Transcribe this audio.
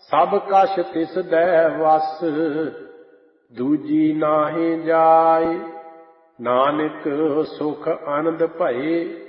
ਸਭ ਕਛ ਤਿਸ ਦੈ ਵਸ, ਦੂਜੀ ਨਾਹਿ ਜਾਇ। ਨਾਨਕ ਸੁਖ ਆਨੰਦ ਭਏ,